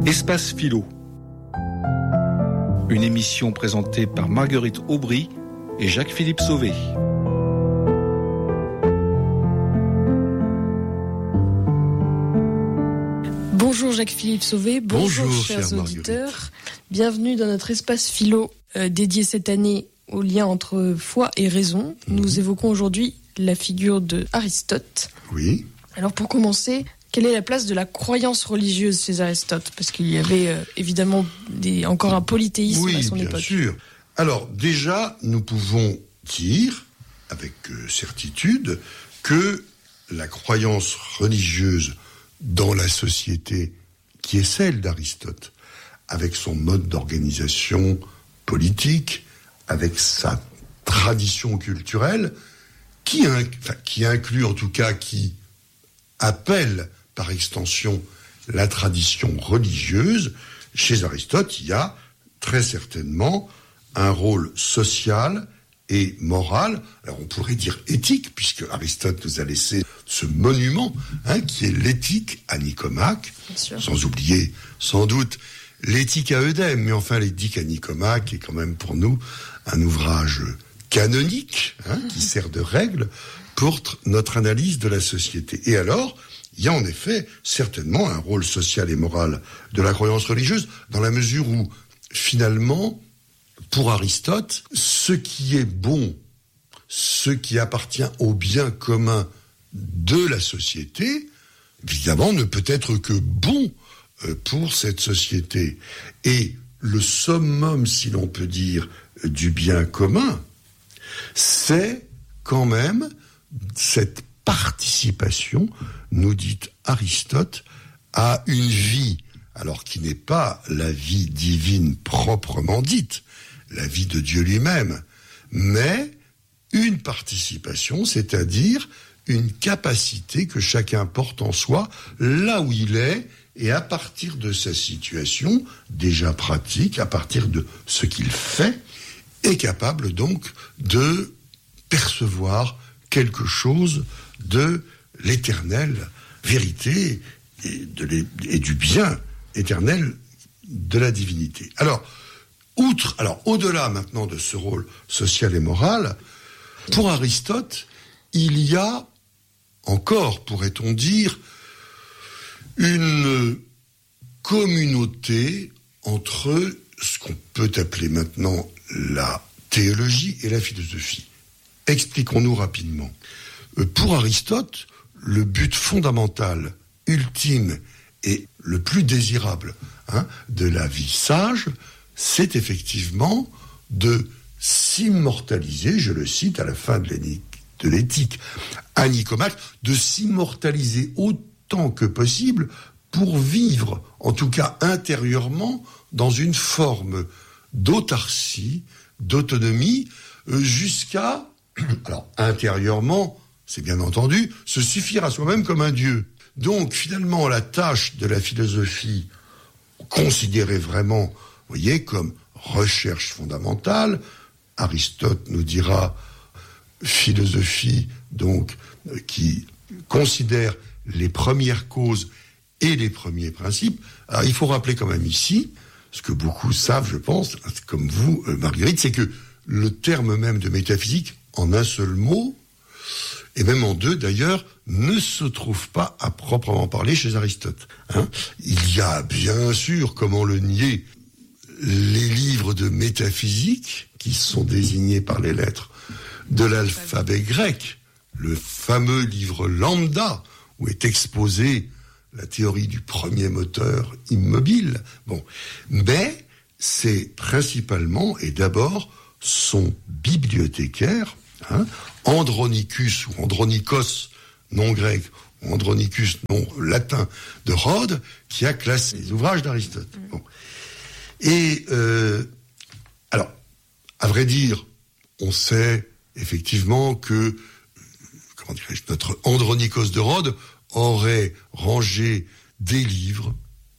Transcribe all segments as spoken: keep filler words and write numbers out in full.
Espace Philo. Une émission présentée par Marguerite Aubry et Jacques-Philippe Sauvé. Bonjour Jacques-Philippe Sauvé, bonjour, bonjour chers auditeurs. Marguerite. Bienvenue dans notre espace philo euh, dédié cette année au lien entre foi et raison. Mmh. Nous évoquons aujourd'hui la figure de Aristote. Oui. Alors pour commencer, quelle est la place de la croyance religieuse chez Aristote ? Parce qu'il y avait euh, évidemment des, encore un polythéisme oui, à son époque. Oui, bien sûr. Alors déjà, nous pouvons dire avec euh, certitude que la croyance religieuse dans la société qui est celle d'Aristote, avec son mode d'organisation politique, avec sa tradition culturelle, qui, inc- enfin, qui inclut en tout cas, qui appelle par extension la tradition religieuse, chez Aristote, il y a très certainement un rôle social et moral, alors on pourrait dire éthique, puisque Aristote nous a laissé ce monument, hein, qui est l'éthique à Nicomaque, sans oublier sans doute l'éthique à Eudème, mais enfin l'éthique à Nicomaque est quand même pour nous un ouvrage canonique, hein, qui sert de règle pour t- notre analyse de la société. Et alors, il y a en effet certainement un rôle social et moral de la croyance religieuse, dans la mesure où, finalement, pour Aristote, ce qui est bon, ce qui appartient au bien commun de la société, évidemment, ne peut être que bon pour cette société. Et le summum, si l'on peut dire, du bien commun, c'est quand même cette participation, nous dit Aristote, à une vie, alors qui n'est pas la vie divine proprement dite, la vie de Dieu lui-même, mais une participation, c'est-à-dire une capacité que chacun porte en soi, là où il est, et à partir de sa situation déjà pratique, à partir de ce qu'il fait, est capable donc de percevoir quelque chose de l'éternelle vérité et, de l'é- et du bien éternel de la divinité. Alors, outre, alors au-delà maintenant de ce rôle social et moral, pour Aristote, il y a encore, pourrait-on dire, une communauté entre ce qu'on peut appeler maintenant la théologie et la philosophie. Expliquons-nous rapidement. Pour Aristote, le but fondamental, ultime et le plus désirable, hein, de la vie sage, c'est effectivement de s'immortaliser, je le cite à la fin de de l'éthique à Nicomaque, de s'immortaliser autant que possible pour vivre, en tout cas intérieurement, dans une forme d'autarcie, d'autonomie, jusqu'à, alors intérieurement, c'est bien entendu, se suffire à soi-même comme un dieu. Donc finalement, la tâche de la philosophie, considérée vraiment, vous voyez, comme recherche fondamentale, Aristote nous dira philosophie, donc, qui considère les premières causes et les premiers principes. Alors, il faut rappeler quand même ici, ce que beaucoup savent, je pense, comme vous, Marguerite, c'est que le terme même de métaphysique, en un seul mot, et même en deux d'ailleurs, ne se trouve pas à proprement parler chez Aristote. Hein, il y a bien sûr, comment le nier, les livres de métaphysique, qui sont désignés par les lettres de l'alphabet grec, le fameux livre Lambda, où est exposée la théorie du premier moteur immobile. Bon, mais c'est principalement et d'abord son bibliothécaire, hein, Andronicus ou Andronikos, nom grec, ou Andronicus, nom latin, de Rhodes, qui a classé les ouvrages d'Aristote. Bon. Et euh, alors, à vrai dire, on sait effectivement que, comment dirais-je, notre Andronikos de Rhodes aurait rangé des livres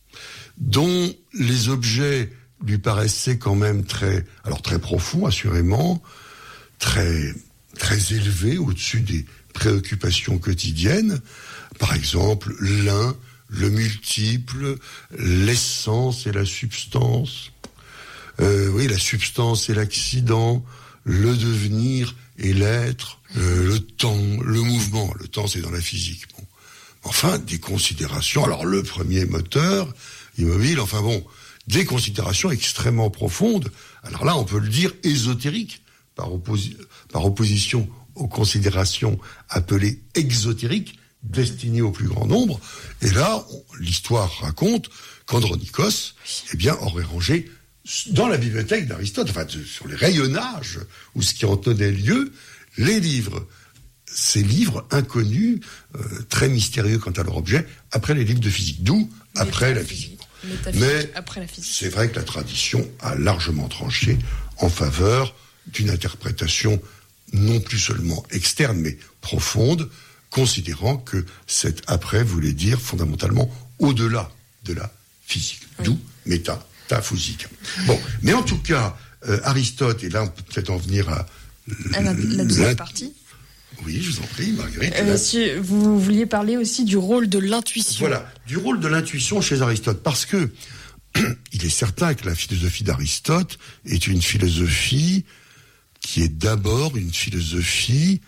dont les objets lui paraissaient quand même très, alors très profonds, assurément, très, très élevés au-dessus des préoccupations quotidiennes. Par exemple, l'un le multiple, l'essence et la substance. Euh, oui, la substance et l'accident, le devenir et l'être, euh, le temps, le mouvement. Le temps, c'est dans la physique. Bon. Enfin, des considérations. Alors, le premier moteur immobile, enfin bon, des considérations extrêmement profondes. Alors là, on peut le dire ésotérique, par, opposi- par opposition aux considérations appelées exotériques, destinées au plus grand nombre. Et là, on, l'histoire raconte qu'Andronikos, eh bien, aurait rangé dans la bibliothèque d'Aristote, enfin, de, sur les rayonnages, ou ce qui en tenait lieu, les livres, ces livres inconnus, euh, très mystérieux quant à leur objet, après les livres de physique, d'où après la physique. Mais après la physique. C'est vrai que la tradition a largement tranché en faveur d'une interprétation non plus seulement externe, mais profonde, considérant que cet après voulait dire fondamentalement au-delà de la physique, oui. D'où métaphysique. Bon, mais en tout cas, euh, Aristote, et là on peut peut-être en venir à... à la, la deuxième partie. Oui, je vous en prie, Marguerite. Euh, si vous vouliez parler aussi du rôle de l'intuition. Voilà, du rôle de l'intuition chez Aristote, parce que il est certain que la philosophie d'Aristote est une philosophie qui est d'abord une philosophie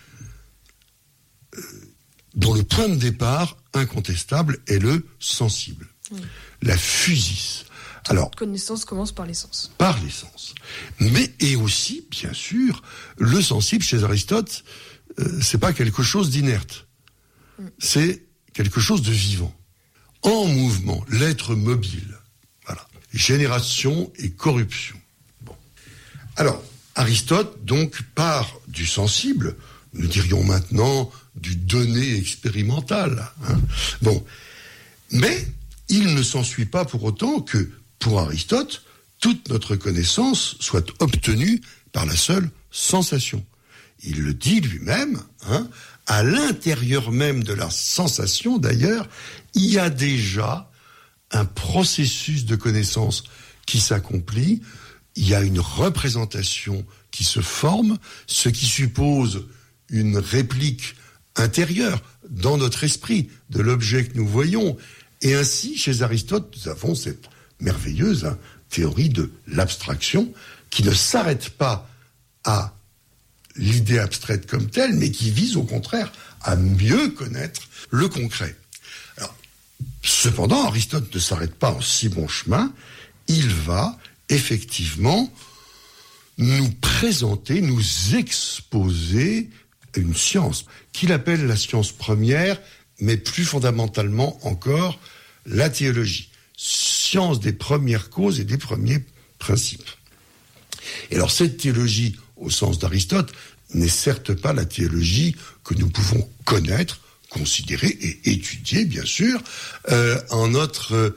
euh, dont le point de départ incontestable est le sensible, oui. La physis. Alors, toute connaissance commence par l'essence. Par l'essence. Mais, et aussi, bien sûr, le sensible chez Aristote, euh, c'est pas quelque chose d'inerte. Mm. C'est quelque chose de vivant. En mouvement, l'être mobile. Voilà. Génération et corruption. Bon. Alors, Aristote, donc, part du sensible, nous dirions maintenant du donné expérimental. Hein. Bon. Mais, il ne s'ensuit pas pour autant que, pour Aristote, toute notre connaissance soit obtenue par la seule sensation. Il le dit lui-même, hein, à l'intérieur même de la sensation, d'ailleurs, il y a déjà un processus de connaissance qui s'accomplit, il y a une représentation qui se forme, ce qui suppose une réplique intérieure dans notre esprit de l'objet que nous voyons. Et ainsi, chez Aristote, nous avons cette merveilleuse hein, théorie de l'abstraction qui ne s'arrête pas à l'idée abstraite comme telle, mais qui vise au contraire à mieux connaître le concret. Alors, cependant, Aristote ne s'arrête pas en si bon chemin, il va effectivement nous présenter, nous exposer une science qu'il appelle la science première, mais plus fondamentalement encore la théologie. Science des premières causes et des premiers principes. Et alors cette théologie, au sens d'Aristote, n'est certes pas la théologie que nous pouvons connaître, considérer et étudier, bien sûr, euh, en notre euh,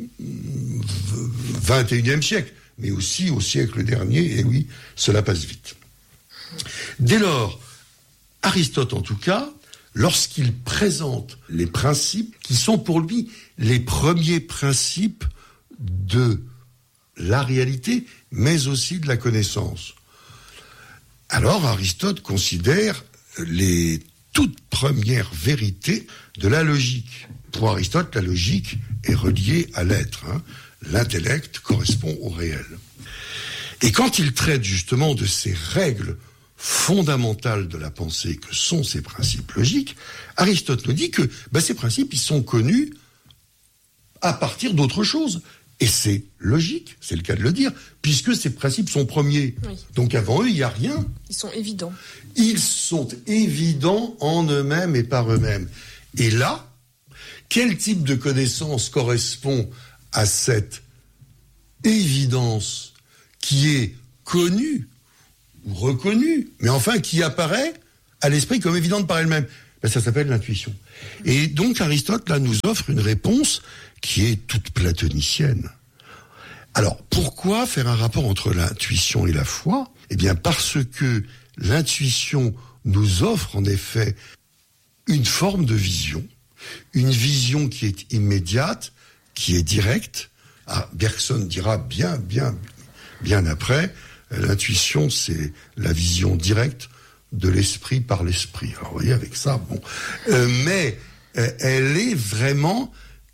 vingt et unième siècle, mais aussi au siècle dernier, et oui, cela passe vite. Dès lors, Aristote, en tout cas, lorsqu'il présente les principes qui sont pour lui les premiers principes de la réalité, mais aussi de la connaissance. Alors Aristote considère les toutes premières vérités de la logique. Pour Aristote, la logique est reliée à l'être. Hein. L'intellect correspond au réel. Et quand il traite justement de ces règles fondamentales de la pensée que sont ces principes logiques, Aristote nous dit que ben, ces principes, ils sont connus à partir d'autre chose. Et c'est logique, c'est le cas de le dire, puisque ces principes sont premiers. Oui. Donc avant eux, il n'y a rien. Ils sont évidents. Ils sont évidents en eux-mêmes et par eux-mêmes. Et là, quel type de connaissance correspond à cette évidence qui est connue ou reconnue, mais enfin qui apparaît à l'esprit comme évidente par elle-même? Ben, ça s'appelle l'intuition. Et donc Aristote, là, nous offre une réponse qui est toute platonicienne. Alors, pourquoi faire un rapport entre l'intuition et la foi? Eh bien, parce que l'intuition nous offre en effet une forme de vision, une vision qui est immédiate, qui est directe. Ah, Bergson dira bien, bien, bien après, l'intuition, c'est la vision directe de l'esprit par l'esprit. Alors, vous voyez, avec ça, bon. Euh, mais euh, elle est vraiment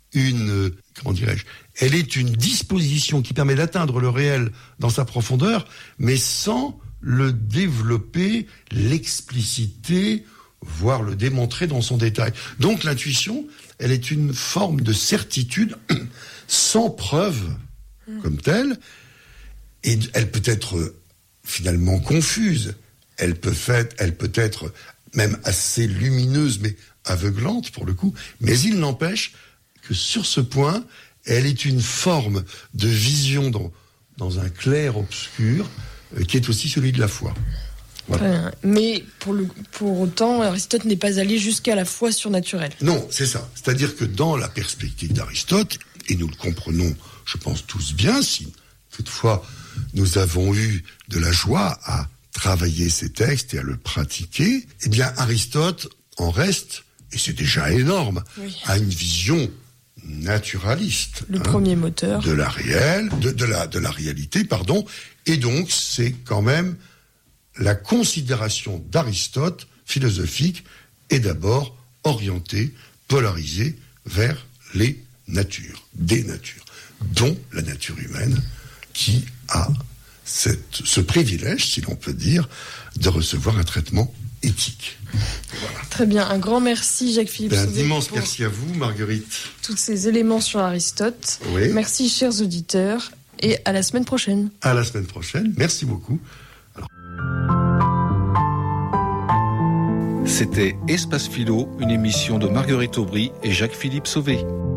une, comment dirais-je, elle est une disposition qui permet d'atteindre le réel dans sa profondeur, mais sans le développer, l'expliciter, voire le démontrer dans son détail. Donc l'intuition, elle est une forme de certitude sans preuve comme telle, et elle peut être finalement confuse, elle peut être, elle peut être même assez lumineuse, mais aveuglante pour le coup, mais il n'empêche que sur ce point, elle est une forme de vision dans, dans un clair-obscur euh, qui est aussi celui de la foi. Voilà. Mais pour, le, pour autant, Aristote n'est pas allé jusqu'à la foi surnaturelle. Non, c'est ça. C'est-à-dire que dans la perspective d'Aristote, et nous le comprenons, je pense tous bien, si toutefois nous avons eu de la joie à travailler ces textes et à le pratiquer, eh bien Aristote en reste, et c'est déjà énorme, oui. à une vision naturaliste. Le hein, premier moteur. De la réelle, de, de, la, de la réalité, pardon. Et donc, c'est quand même la considération d'Aristote, philosophique, est d'abord orientée, polarisée vers les natures, des natures, dont la nature humaine, qui a cette, ce privilège, si l'on peut dire, de recevoir un traitement éthique. Voilà. Très bien, un grand merci Jacques-Philippe ben, Sauvé. Un immense merci à vous, Marguerite. Tous ces éléments sur Aristote. Oui. Merci, chers auditeurs, et à la semaine prochaine. À la semaine prochaine, merci beaucoup. Alors... C'était Espace Philo, une émission de Marguerite Aubry et Jacques-Philippe Sauvé.